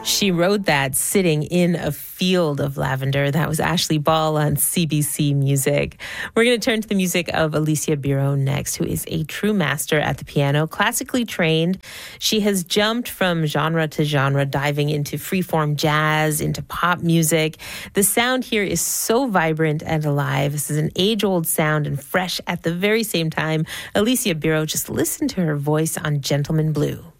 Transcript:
She wrote that sitting in a field of lavender. That was Ashley Ball on CBC Music. We're going to turn to the music of Alicia Biro next, who is a true master at the piano, classically trained. She has jumped from genre to genre, diving into freeform jazz, into pop music. The sound here is so vibrant and alive. This is an age-old sound and fresh at the very same time. Alicia Biro, just listen to her voice on Gentleman Blue.